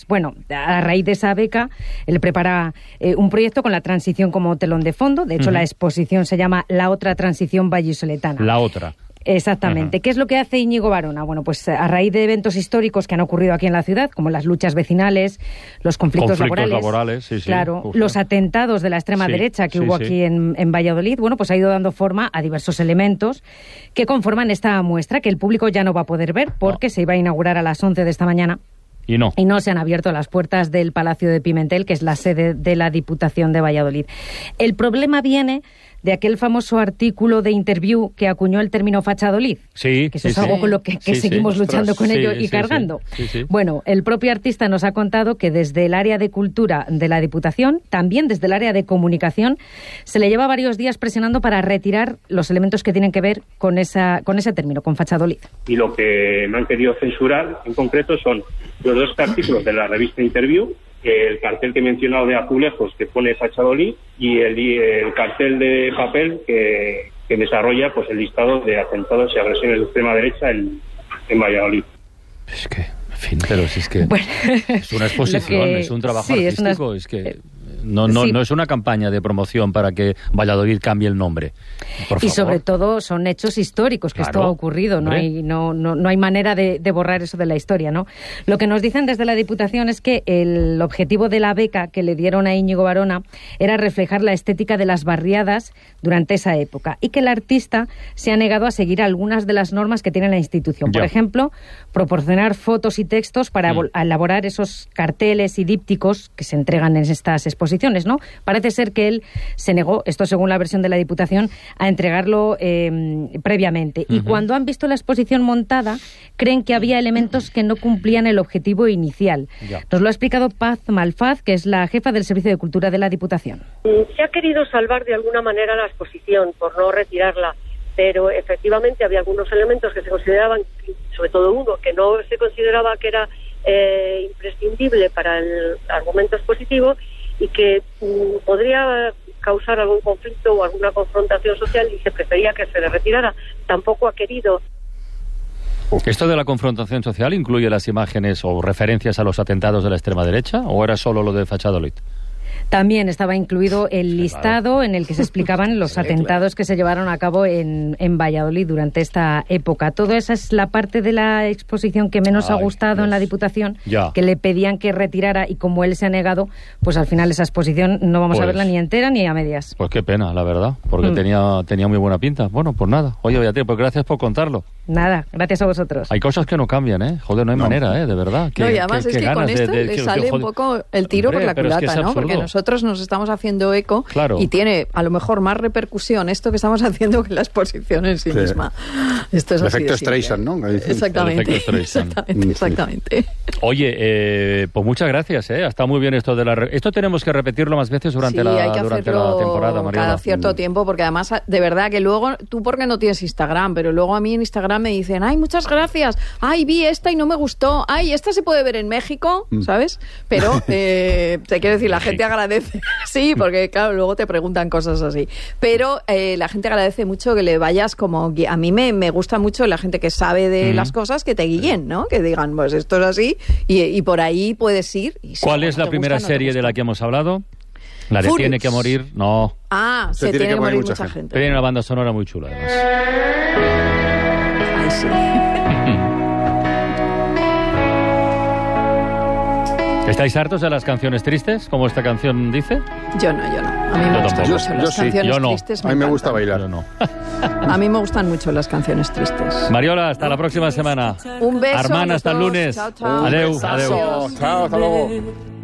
Valladolid. Bueno, a raíz de esa beca, él prepara un proyecto con la transición como telón de fondo. De hecho, la exposición se llama La otra transición vallisoletana. La otra. Exactamente. ¿Qué es lo que hace Íñigo Varona? Bueno, pues a raíz de eventos históricos que han ocurrido aquí en la ciudad, como las luchas vecinales, los conflictos laborales, sí, claro, justo. Los atentados de la extrema derecha que hubo aquí en Valladolid, bueno, pues ha ido dando forma a diversos elementos que conforman esta muestra que el público ya no va a poder ver porque se iba a inaugurar a las 11 de esta mañana. Y no se han abierto las puertas del Palacio de Pimentel, que es la sede de la Diputación de Valladolid. El problema viene de aquel famoso artículo de Interview que acuñó el término fachadolid. Sí, que eso es algo con lo que seguimos luchando con ello y cargando. Sí. Bueno, el propio artista nos ha contado que desde el área de cultura de la Diputación, también desde el área de comunicación, se le lleva varios días presionando para retirar los elementos que tienen que ver con ese término, con fachadolid. Y lo que me han querido censurar en concreto son los dos artículos de la revista Interview, el cartel que he mencionado de Azulejos que pone Fachadolid y el cartel de papel que desarrolla pues el listado de atentados y agresiones de extrema derecha en Valladolid. Es que, en fin, pero si es que bueno, es una exposición, es un trabajo artístico, es que no es una campaña de promoción para que Valladolid cambie el nombre. Por favor. Y sobre todo son hechos históricos, que esto ha ocurrido, no hay manera de borrar eso de la historia, ¿no? Lo que nos dicen desde la Diputación es que el objetivo de la beca que le dieron a Íñigo Varona era reflejar la estética de las barriadas durante esa época y que el artista se ha negado a seguir algunas de las normas que tiene la institución. Por ejemplo, proporcionar fotos y textos para elaborar esos carteles y dípticos que se entregan en estas exposiciones, ¿no? Parece ser que él se negó, esto según la versión de la Diputación, a entregarlo previamente. Y cuando han visto la exposición montada, creen que había elementos que no cumplían el objetivo inicial. Nos lo ha explicado Paz Malfaz, que es la jefa del Servicio de Cultura de la Diputación. Se ha querido salvar de alguna manera la exposición por no retirarla, pero efectivamente había algunos elementos que se consideraban, sobre todo uno, que no se consideraba que era imprescindible para el argumento expositivo y que podría causar algún conflicto o alguna confrontación social y se prefería que se le retirara. Tampoco ha querido. ¿Esto de la confrontación social incluye las imágenes o referencias a los atentados de la extrema derecha o era solo lo de Fachadolid? También estaba incluido el listado en el que se explicaban los atentados que se llevaron a cabo en Valladolid durante esta época. Toda esa es la parte de la exposición que menos ha gustado en la Diputación, que le pedían que retirara y como él se ha negado, pues al final esa exposición no vamos a verla ni entera ni a medias. Pues qué pena, la verdad, porque tenía muy buena pinta. Bueno, pues nada. Oye, Beatriz, pues gracias por contarlo. Nada, gracias a vosotros. Hay cosas que no cambian, ¿eh? Joder, no hay manera, ¿eh? De verdad. Y además es que con esto le sale un poco el tiro por la culata, ¿no? Porque nosotros nos estamos haciendo eco y tiene a lo mejor más repercusión esto que estamos haciendo que la exposición en sí misma. Esto es el así efecto Streisand, ¿no? Exactamente. Exactamente. Oye, pues muchas gracias, ¿eh? Está muy bien esto de la... Esto tenemos que repetirlo más veces durante la temporada, Mariana. Cada cierto tiempo, porque además, de verdad que luego, tú porque no tienes Instagram, pero luego a mí en Instagram me dicen, ay, muchas gracias, ay, vi esta y no me gustó, ay, esta se puede ver en México, ¿sabes? Pero, te quiero decir, la gente agradece, sí, porque claro, luego te preguntan cosas así, pero la gente agradece mucho que le vayas como, a mí me gusta mucho la gente que sabe de las cosas, que te guíen, ¿no? Que digan, pues esto es así, y por ahí puedes ir. Y ¿cuál es la primera serie de la que hemos hablado? La de Tiene que morir, no. Ah, se tiene que morir mucha gente. Tiene una banda sonora muy chula, además. Ay, sí. ¿Estáis hartos de las canciones tristes, como esta canción dice? Yo no. A mí me gustan mucho las canciones tristes. A mí me gusta bailar. Yo no. A mí me gustan mucho las canciones tristes. Mariola, hasta la próxima semana. Un beso. Armand, hasta el lunes. Chao, chao. Adeu. Chao, hasta luego.